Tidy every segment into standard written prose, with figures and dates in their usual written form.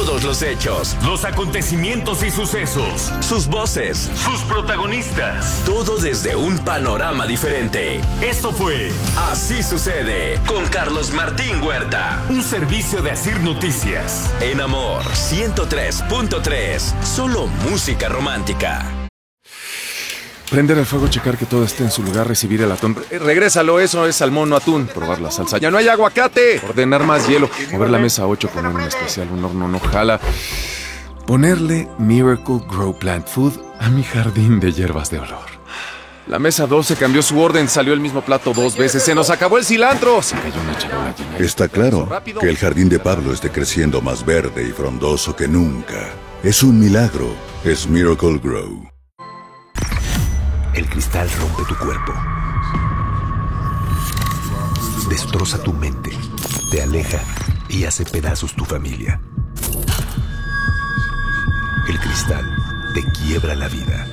todos los hechos, los acontecimientos y sucesos, sus voces, sus protagonistas. Todo desde un panorama diferente. Esto fue Así Sucede con Carlos Martín Huerta. Un servicio de Asir Noticias. En Amor 103.3. Solo música romántica. Prender el fuego, checar que todo esté en su lugar, recibir el atún. Regrésalo, eso es salmón, no atún. Probar la salsa. ¡Ya no hay aguacate! Ordenar más hielo. Mover la mesa 8, poner un especial, un horno no jala. Ponerle Miracle Grow Plant Food a mi jardín de hierbas de olor. La mesa 12 cambió su orden, salió el mismo plato 2 veces. ¡Se nos acabó el cilantro! Se cayó una charola llena. Está claro que el jardín de Pablo esté creciendo más verde y frondoso que nunca. Es un milagro. Es Miracle Grow. El cristal rompe tu cuerpo, destroza tu mente, te aleja y hace pedazos tu familia. El cristal te quiebra la vida.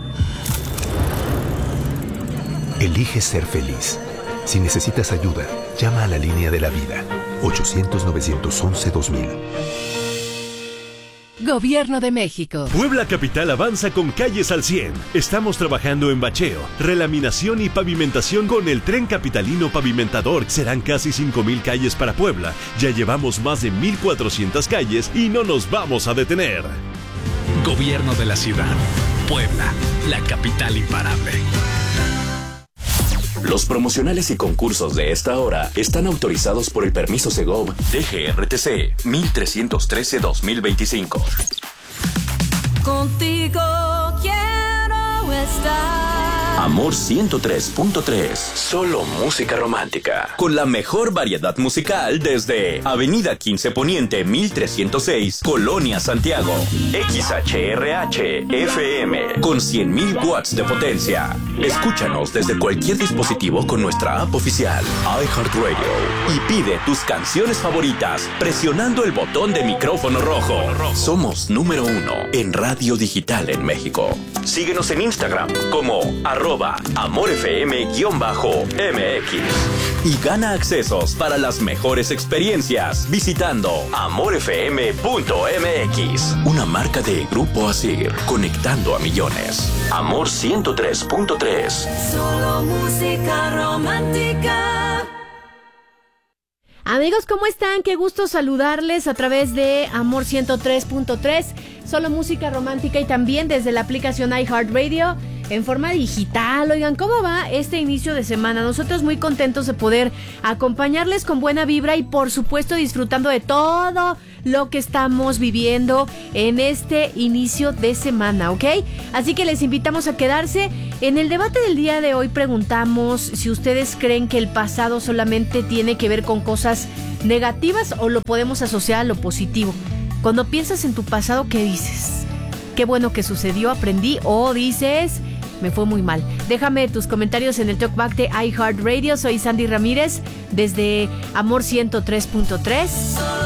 Elige ser feliz. Si necesitas ayuda, llama a la línea de la vida, 800-911-2000. Gobierno de México. Puebla Capital avanza con calles al 100. Estamos trabajando en bacheo, relaminación y pavimentación con el Tren Capitalino Pavimentador. Serán casi 5,000 calles para Puebla. Ya llevamos más de 1,400 calles y no nos vamos a detener. Gobierno de la ciudad. Puebla, la capital imparable. Los promocionales y concursos de esta hora están autorizados por el permiso Segov DGRTC 1313-2025. Contigo quiero estar. Amor 103.3. Solo música romántica. Con la mejor variedad musical desde Avenida 15 Poniente 1306, Colonia Santiago. XHRH FM con 100,000 watts de potencia. Escúchanos desde cualquier dispositivo con nuestra app oficial iHeartRadio y pide tus canciones favoritas presionando el botón de micrófono rojo. Somos número 1 en radio digital en México. Síguenos en Instagram como @AmorFM_MX y gana accesos para las mejores experiencias visitando amorfm.mx, una marca de Grupo Asir, conectando a millones. Amor 103.3. Solo música romántica. Amigos, ¿cómo están? Qué gusto saludarles a través de Amor 103.3, solo música romántica, y también desde la aplicación iHeartRadio en forma digital. Oigan, ¿cómo va este inicio de semana? Nosotros muy contentos de poder acompañarles con buena vibra y por supuesto disfrutando de todo lo que estamos viviendo en este inicio de semana, ¿ok? Así que les invitamos a quedarse. En el debate del día de hoy preguntamos si ustedes creen que el pasado solamente tiene que ver con cosas negativas o lo podemos asociar a lo positivo. Cuando piensas en tu pasado, ¿qué dices? Qué bueno que sucedió, aprendí, o dices, me fue muy mal. Déjame tus comentarios en el talkback de iHeartRadio. Soy Sandy Ramírez desde Amor 103.3.